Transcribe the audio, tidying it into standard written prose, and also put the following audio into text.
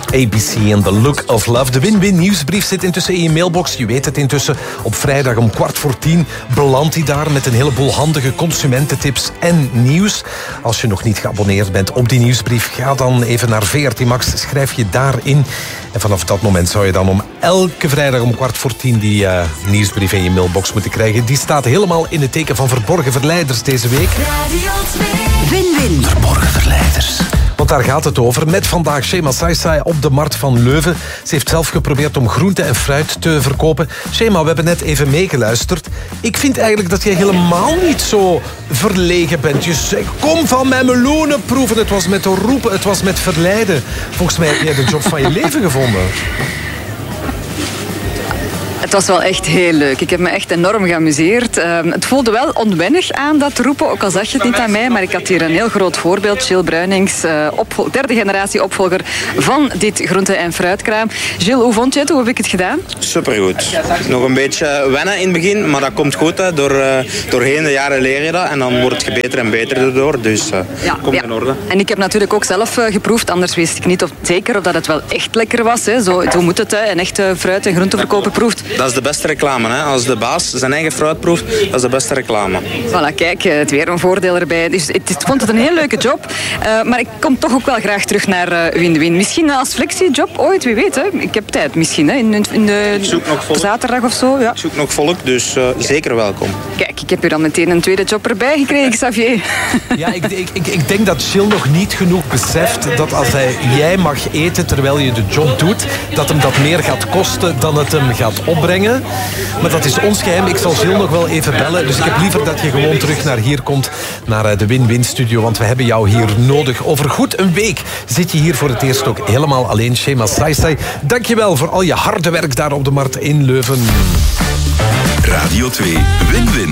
ABC en The Look of Love. De Win-Win nieuwsbrief zit intussen in je mailbox. Je weet het intussen. Op vrijdag om 9:15 belandt hij daar met een heleboel handige consumententips en nieuws. Als je nog niet geabonneerd bent op die nieuwsbrief, ga dan even naar VRT Max. Schrijf je daarin. En vanaf dat moment zou je dan om elke vrijdag om 9:15 die nieuwsbrief in je mailbox moeten krijgen. Die staat helemaal in het teken van verborgen verleiders deze week. Radio 2. Win-win. Verborgen verleiders. Want daar gaat het over. Met vandaag Shema Saisai op de Markt van Leuven. Ze heeft zelf geprobeerd om groente en fruit te verkopen. Shema, we hebben net even meegeluisterd. Ik vind eigenlijk dat jij helemaal niet zo verlegen bent. Je zegt, kom van mijn meloenen proeven. Het was met roepen, het was met verleiden. Volgens mij heb jij de job van je leven gevonden. Het was wel echt heel leuk. Ik heb me echt enorm geamuseerd. Het voelde wel onwennig aan, dat roepen, ook al zag je het niet aan mij. Maar ik had hier een heel groot voorbeeld. Gilles Bruinings, derde generatie opvolger van dit groente- en fruitkraam. Gilles, hoe vond je het? Hoe heb ik het gedaan? Supergoed. Nog een beetje wennen in het begin, maar dat komt goed. Hè. Doorheen de jaren leer je dat en dan wordt het beter en beter erdoor. Dus komt in orde. En ik heb natuurlijk ook zelf geproefd, anders wist ik niet zeker of dat het wel echt lekker was. Hè. Zo moet het, hè. Een echte fruit- en groenteverkoper proeft. Dat is de beste reclame. Hè. Als de baas zijn eigen fruit proeft, dat is de beste reclame. Voilà, kijk, het weer een voordeel erbij. Dus ik vond het een heel leuke job. Maar ik kom toch ook wel graag terug naar Win-Win. Misschien als flexiejob ooit, wie weet. Hè. Ik heb tijd misschien, hè. In de zaterdag of zo. Ja. Ik zoek nog volk, dus zeker welkom. Kijk, ik heb hier dan meteen een tweede job erbij gekregen, Xavier. Ja, ik denk dat Gilles nog niet genoeg beseft dat als jij mag eten terwijl je de job doet, dat hem dat meer gaat kosten dan het hem gaat opbrengen. Maar dat is ons geheim. Ik zal Gilles nog wel even bellen. Dus ik heb liever dat je gewoon terug naar hier komt, naar de Win-Win studio, want we hebben jou hier nodig. Over goed een week zit je hier voor het eerst ook helemaal alleen. Shema Saisai, dankjewel voor al je harde werk daar op de Markt in Leuven. Radio 2 Win-Win.